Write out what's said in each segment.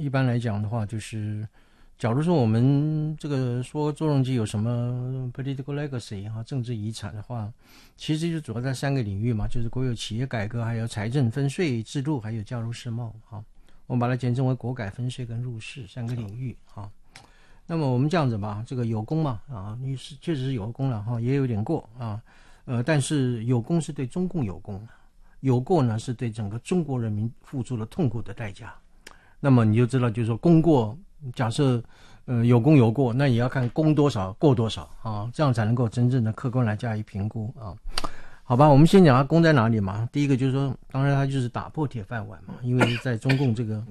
一般来讲的话，就是假如说我们这个说周荣基有什么 political legacy 政治遗产的话，其实就主要在3个领域嘛，就是国有企业改革，还有财政分税制度，还有加入世贸我们把它简称为国改分税跟入世3个领域那么我们这样子吧，这个有功嘛你是确实是有功了也有点过但是有功是对中共有功，有过呢是对整个中国人民付出了痛苦的代价。那么你就知道，就是说功过，假设有功有过，那也要看功多少过多少这样才能够真正的客观来加以评估好吧，我们先讲它功在哪里嘛。第一个就是说，当然它就是打破铁饭碗嘛，因为在中共这个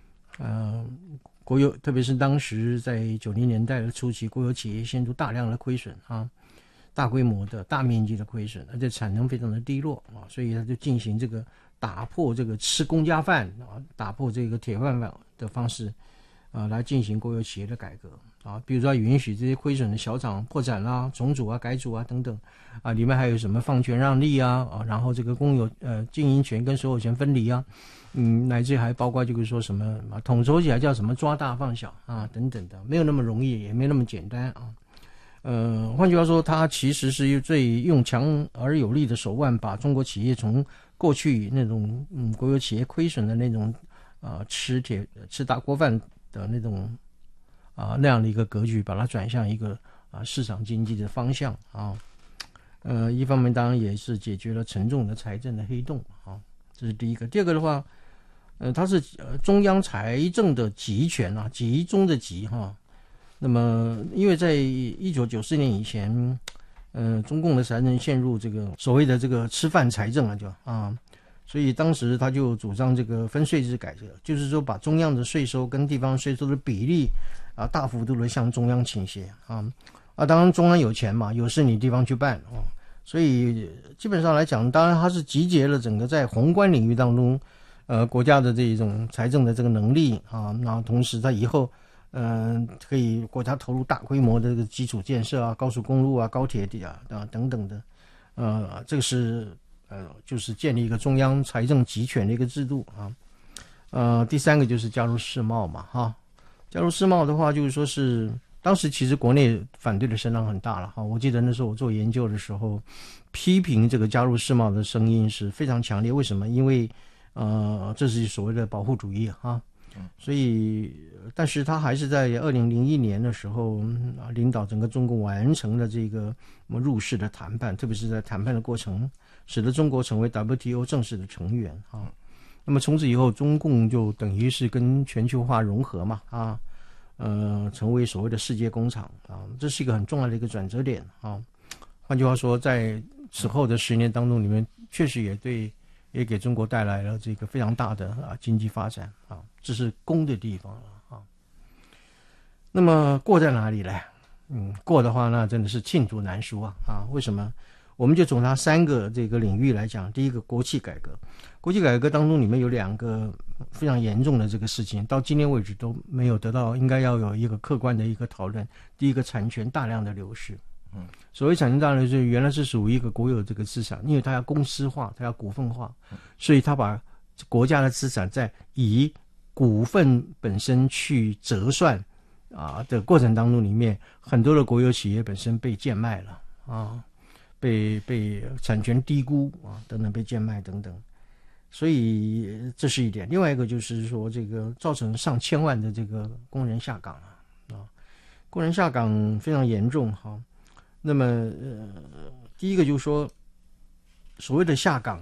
国有，特别是当时在90年代的初期，国有企业陷入大量的亏损大规模的大面积的亏损，而且产能非常的低落所以他就进行这个打破这个吃公家饭打破这个铁饭碗的方式来进行国有企业的改革比如说允许这些亏损的小厂破产重组改组等等里面还有什么放权让利然后这个公有经营权跟所有权分离乃至还包括就是说什么统筹起来叫什么抓大放小等等的，没有那么容易，也没有那么简单换句话说，它其实是最用强而有力的手腕，把中国企业从过去那种国有企业亏损的那种吃大锅饭的那种那样的一个格局，把它转向一个市场经济的方向一方面当然也是解决了沉重的财政的黑洞这是第一个。第二个的话它是中央财政的集权集中的集那么因为在1994年以前中共的财政陷入这个所谓的这个吃饭财政所以当时他就主张这个分税制改革，就是说把中央的税收跟地方税收的比例大幅度的向中央倾斜当然中央有钱嘛，有事你地方去办所以基本上来讲，当然它是集结了整个在宏观领域当中国家的这种财政的这个能力那同时它以后可以国家投入大规模的这个基础建设高速公路高铁等等的这个是就是建立一个中央财政集权的一个制度第三个就是加入世贸嘛加入世贸的话，就是说是当时其实国内反对的声浪很大了我记得那时候我做研究的时候，批评这个加入世贸的声音是非常强烈。为什么？因为这是所谓的保护主义所以但是他还是在2001年的时候领导整个中共完成了这个入世的谈判，特别是在谈判的过程使得中国成为 WTO 正式的成员那么从此以后中共就等于是跟全球化融合嘛成为所谓的世界工厂这是一个很重要的一个转折点换句话说，在此后的10年当中里面，确实也给中国带来了这个非常大的经济发展这是功的地方了那么过在哪里呢？过的话那真的是罄竹难书为什么？我们就从它3个这个领域来讲。第一个，国企改革。国企改革当中里面有2个非常严重的这个事情，到今天为止都没有得到应该要有一个客观的一个讨论。第一个，产权大量的流失所谓产权大量流失，原来是属于一个国有这个资产，因为它要公司化，它要股份化所以它把国家的资产在以股份本身去折算的过程当中里面，很多的国有企业本身被贱卖了被产权低估等等被贱卖等等，所以这是一点。另外一个就是说，这个造成上千万的这个工人下岗工人下岗非常严重那么第一个就是说，所谓的下岗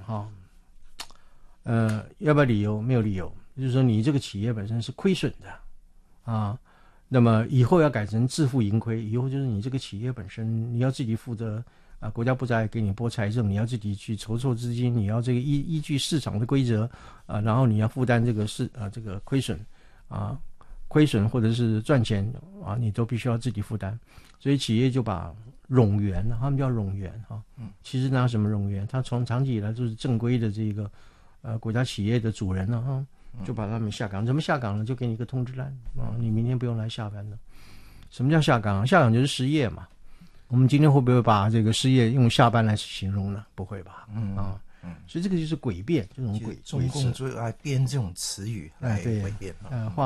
要不要理由？没有理由，就是说你这个企业本身是亏损的那么以后要改成自负盈亏，以后就是你这个企业本身你要自己负责国家不再给你拨财政，你要自己去筹措资金，你要这个依据市场的规则然后你要负担这个这个亏损或者是赚钱你都必须要自己负担。所以企业就把冗员他们叫冗员其实拿什么冗员？他从长期以来就是正规的这个国家企业的主人就把他们下岗。怎么下岗呢？就给你一个通知单你明天不用来下班了。什么叫下岗？下岗就是失业嘛。我们今天会不会把这个失业用下班来形容呢？不会吧所以这个就是诡辩，这种中共最爱编这种词语来诡辩